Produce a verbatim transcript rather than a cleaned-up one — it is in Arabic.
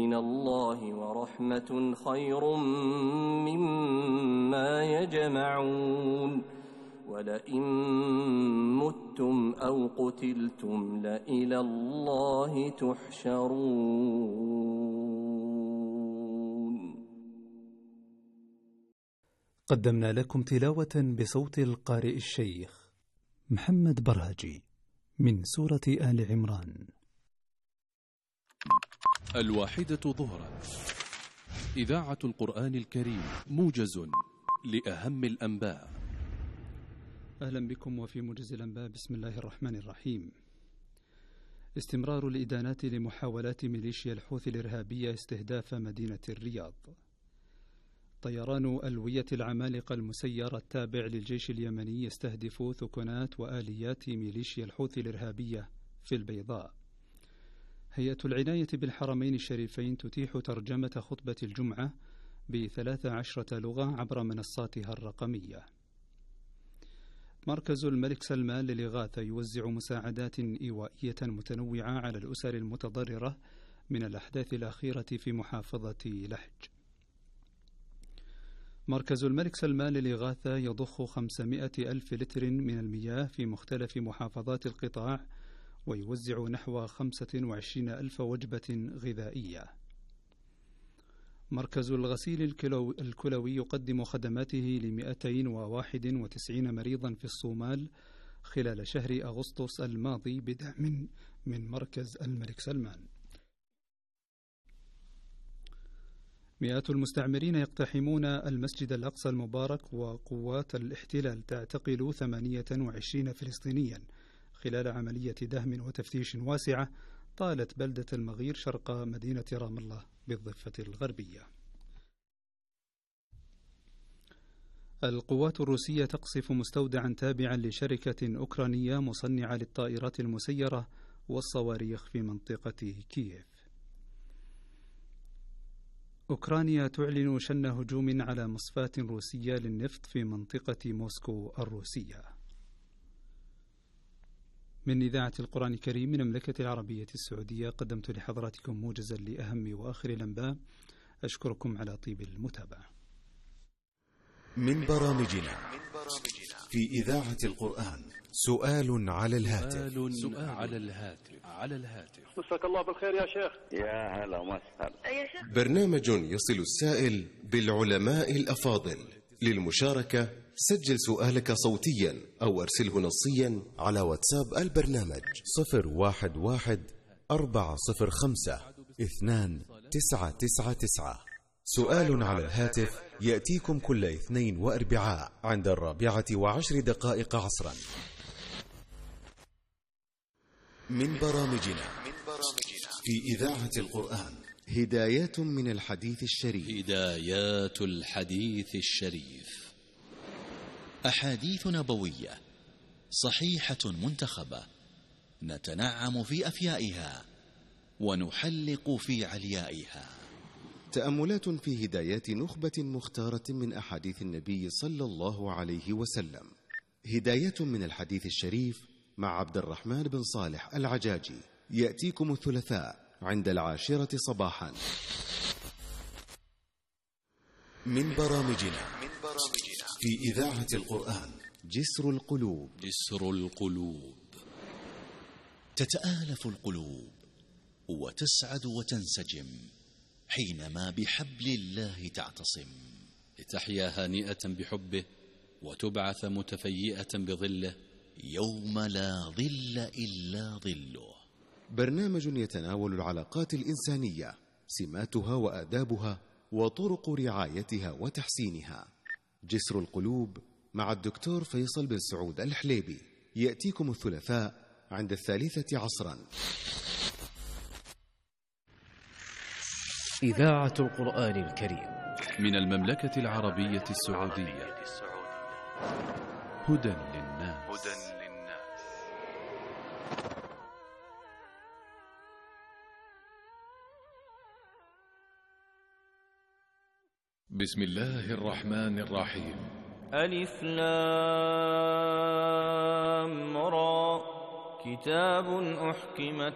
من الله ورحمة خير مما يجمعون ولئن متم أو قتلتم لإلى الله تحشرون. قدمنا لكم تلاوة بصوت القارئ الشيخ محمد برهجي من سورة آل عمران. الواحدة ظهرا، إذاعة القرآن الكريم، موجز لأهم الأنباء. أهلا بكم وفي موجز الأنباء. بسم الله الرحمن الرحيم. استمرار الإدانات لمحاولات ميليشيا الحوثي الإرهابية استهداف مدينة الرياض. طيران ألوية العمالقة المسير التابع للجيش اليمني يستهدف ثكنات وآليات ميليشيا الحوثي الإرهابية في البيضاء. هيئة العناية بالحرمين الشريفين تتيح ترجمة خطبة الجمعة بثلاث عشرة لغة عبر منصاتها الرقمية. مركز الملك سلمان للإغاثة يوزع مساعدات إيوائية متنوعة على الأسر المتضررة من الأحداث الأخيرة في محافظة لحج. مركز الملك سلمان للإغاثة يضخ خمسمائة ألف لتر من المياه في مختلف محافظات القطاع ويوزع نحو خمسة وعشرين ألف وجبة غذائية. مركز الغسيل الكلو الكلوي يقدم خدماته لمئتين وواحد وتسعين مريضا في الصومال خلال شهر أغسطس الماضي بدعم من مركز الملك سلمان. مئات المستعمرين يقتحمون المسجد الأقصى المبارك وقوات الاحتلال تعتقل ثمانية وعشرين فلسطينيا خلال عملية دهم وتفتيش واسعة طالت بلدة المغير شرق مدينة رام الله بالضفة الغربية. القوات الروسية تقصف مستودعا تابعا لشركة أوكرانية مصنعة للطائرات المسيرة والصواريخ في منطقة كييف. أوكرانيا تعلن شن هجوم على مصفاة روسية للنفط في منطقة موسكو الروسية. من إذاعة القرآن الكريم من المملكة العربية السعودية قدمت لحضراتكم موجزا لأهم وآخر الأنباء. أشكركم على طيب المتابعة. من برامجنا في إذاعة القرآن سؤال على الهاتف. سؤال على الهاتف على الهاتف مساك الله بالخير يا شيخ. يا هلا وسهلا يا شيخ. برنامج يصل السائل بالعلماء الأفاضل. للمشاركة سجل سؤالك صوتيا أو أرسله نصيا على واتساب البرنامج صفر واحد واحد أربعة صفر خمسة اثنان تسعة تسعة تسعة. سؤال على الهاتف يأتيكم كل اثنين وأربعاء عند الرابعة وعشر دقائق عصرا. من برامجنا في إذاعة القرآن هدايات من الحديث الشريف. هدايات الحديث الشريف، أحاديث نبوية صحيحة منتخبة نتنعم في أفيائها ونحلق في عليائها. تأملات في هدايات نخبة مختارة من أحاديث النبي صلى الله عليه وسلم. هداية من الحديث الشريف مع عبد الرحمن بن صالح العجاجي يأتيكم الثلاثاء عند العاشرة صباحا. من برامجنا في إذاعة القرآن جسر القلوب. جسر القلوب، تتآلف القلوب وتسعد وتنسجم حينما بحبل الله تعتصم، لتحيا هانئة بحبه وتبعث متفيئة بظله يوم لا ظل إلا ظله. برنامج يتناول العلاقات الإنسانية، سماتها وآدابها وطرق رعايتها وتحسينها. جسر القلوب مع الدكتور فيصل بن سعود الحليبي يأتيكم الثلاثاء عند الثالثة عصرا. إذاعة القرآن الكريم من المملكة العربية السعودية. هدى للناس. بسم الله الرحمن الرحيم. ألف لام را كتاب أحكمت